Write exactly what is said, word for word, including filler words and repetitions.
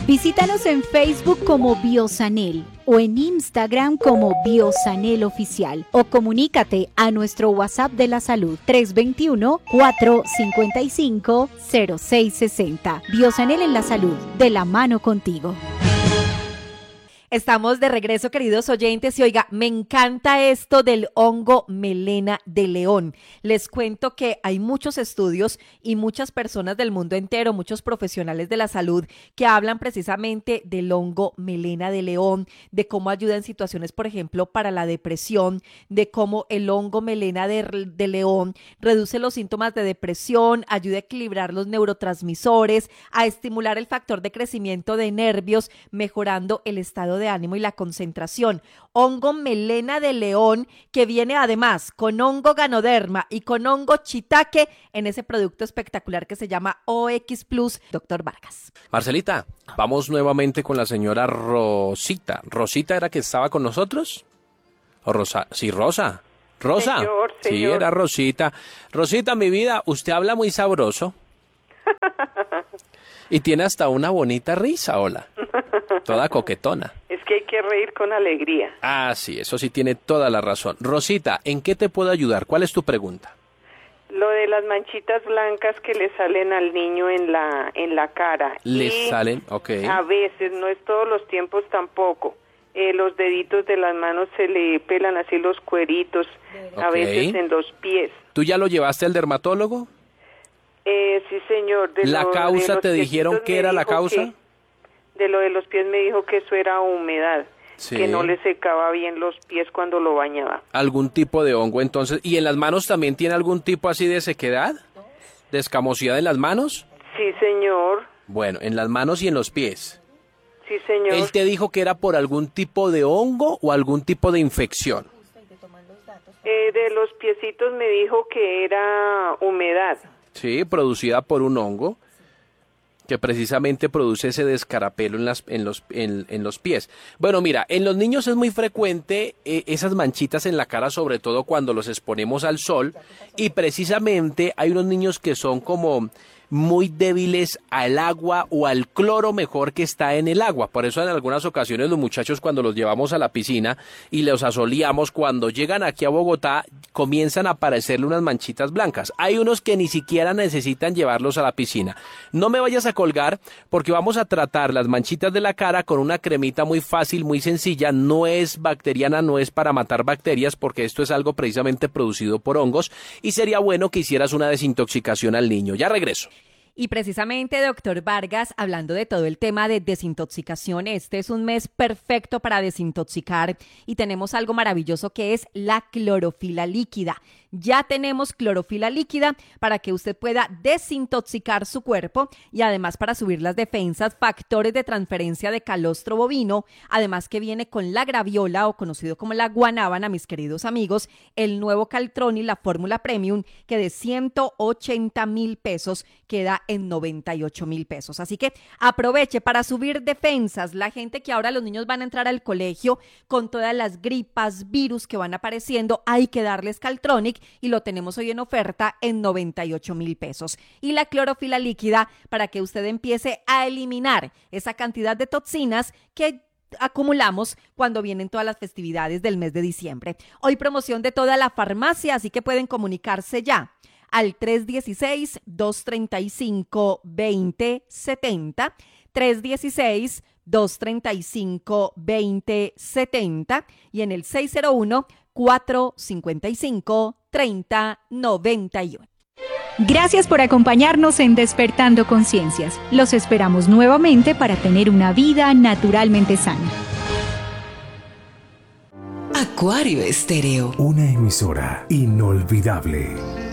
Visítanos en Facebook como Biosanel o en Instagram como Biosanel Oficial o comunícate a nuestro WhatsApp de la salud tres dos uno, cuatro cinco cinco, cero seis seis cero. Biosanel en la salud, de la mano contigo. Estamos de regreso, queridos oyentes, y oiga, me encanta esto del hongo melena de león. Les cuento que hay muchos estudios y muchas personas del mundo entero, muchos profesionales de la salud que hablan precisamente del hongo melena de león, de cómo ayuda en situaciones, por ejemplo, para la depresión, de cómo el hongo melena de, de león reduce los síntomas de depresión, ayuda a equilibrar los neurotransmisores, a estimular el factor de crecimiento de nervios, mejorando el estado de ánimo y la concentración. Hongo melena de león, que viene además con hongo ganoderma y con hongo shiitake en ese producto espectacular que se llama O X Plus. Doctor Vargas. Marcelita, vamos nuevamente con la señora Rosita. ¿Rosita era que estaba con nosotros? ¿O Rosa? Sí, Rosa. ¿Rosa? Señor, señor. Sí, era Rosita. Rosita, mi vida, usted habla muy sabroso. Y tiene hasta una bonita risa, hola. Toda coquetona. Es que hay que reír con alegría. Ah, sí, eso sí tiene toda la razón. Rosita, ¿en qué te puedo ayudar? ¿Cuál es tu pregunta? Lo de las manchitas blancas que le salen al niño en la en la cara. ¿Le y salen? Ok. A veces, no es todos los tiempos tampoco. Eh, los deditos de las manos se le pelan así los cueritos, Ok. a veces en los pies. ¿Tú ya lo llevaste al dermatólogo? Eh, sí, señor. De ¿La lo- de causa los te dijeron piecitos qué me era la dijo causa? que- de lo de los pies me dijo que eso era humedad, Sí. que no le secaba bien los pies cuando lo bañaba. ¿Algún tipo de hongo entonces? ¿Y en las manos también tiene algún tipo así de sequedad? ¿De escamosidad en las manos? Sí, señor. Bueno, en las manos y en los pies. Sí, señor. ¿Él te dijo que era por algún tipo de hongo o algún tipo de infección? Eh, de los piecitos me dijo que era humedad. Sí, producida por un hongo que precisamente produce ese descarapelo en, las, en, los, en, en los pies. Bueno, mira, en los niños es muy frecuente eh, esas manchitas en la cara, sobre todo cuando los exponemos al sol, y precisamente hay unos niños que son como muy débiles al agua o al cloro mejor que está en el agua. Por eso en algunas ocasiones los muchachos, cuando los llevamos a la piscina y los asoleamos, cuando llegan aquí a Bogotá comienzan a aparecerle unas manchitas blancas. Hay unos que ni siquiera necesitan llevarlos a la piscina. No me vayas a colgar porque vamos a tratar las manchitas de la cara con una cremita muy fácil, muy sencilla. No es bacteriana, no es para matar bacterias, porque esto es algo precisamente producido por hongos, y sería bueno que hicieras una desintoxicación al niño. Ya regreso. Y precisamente, doctor Vargas, hablando de todo el tema de desintoxicación, este es un mes perfecto para desintoxicar y tenemos algo maravilloso que es la clorofila líquida. Ya tenemos clorofila líquida para que usted pueda desintoxicar su cuerpo y además para subir las defensas, factores de transferencia de calostro bovino, además que viene con la graviola o conocido como la guanábana, mis queridos amigos, el nuevo Caltrón y la fórmula premium que de ciento ochenta mil pesos queda en noventa y ocho mil pesos. Así que aproveche para subir defensas. La gente que ahora los niños van a entrar al colegio con todas las gripas, virus que van apareciendo, hay que darles Caltronic y lo tenemos hoy en oferta en noventa y ocho mil pesos. Y la clorofila líquida para que usted empiece a eliminar esa cantidad de toxinas que acumulamos cuando vienen todas las festividades del mes de diciembre. Hoy promoción de toda la farmacia, así que pueden comunicarse ya al tres uno seis, dos tres cinco, dos cero siete cero, tres uno seis, dos tres cinco, dos cero siete cero y en el seis cero uno, cuatro cinco cinco, tres cero nueve uno. Gracias por acompañarnos en Despertando Conciencias. Los esperamos nuevamente para tener una vida naturalmente sana. Acuario Estéreo. Una emisora inolvidable.